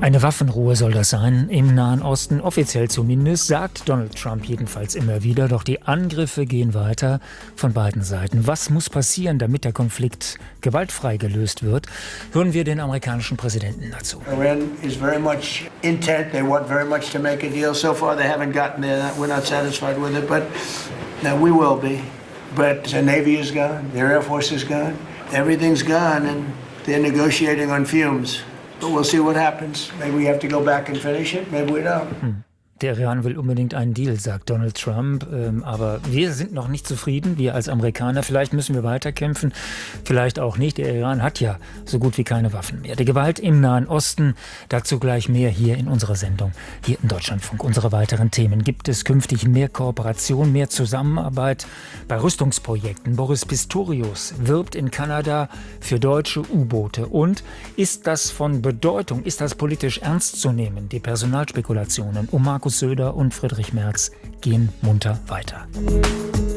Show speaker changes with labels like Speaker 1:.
Speaker 1: Eine Waffenruhe soll das sein, im Nahen Osten, offiziell zumindest, sagt Donald Trump jedenfalls immer wieder. Doch die Angriffe gehen weiter von beiden Seiten. Was muss passieren, damit der Konflikt gewaltfrei gelöst wird? Hören wir den amerikanischen Präsidenten dazu.
Speaker 2: Iran is very much intent. They want very much to make a deal. So far they haven't gotten there. We're not satisfied with it, but now we will be. But the Navy is gone. Their Air Force is gone. Everything's gone, and they're negotiating on fumes. But we'll see what happens. Maybe we have to go back and finish it. Maybe we don't.
Speaker 1: Der Iran will unbedingt einen Deal, sagt Donald Trump. Aber wir sind noch nicht zufrieden, wir als Amerikaner. Vielleicht müssen wir weiterkämpfen, vielleicht auch nicht. Der Iran hat ja so gut wie keine Waffen mehr. Die Gewalt im Nahen Osten, dazu gleich mehr hier in unserer Sendung, hier im Deutschlandfunk. Unsere weiteren Themen. Gibt es künftig mehr Kooperation, mehr Zusammenarbeit bei Rüstungsprojekten? Boris Pistorius wirbt in Kanada für deutsche U-Boote. Und ist das von Bedeutung, ist das politisch ernst zu nehmen? Die Personalspekulationen um Markus Söder und Friedrich Merz gehen munter weiter.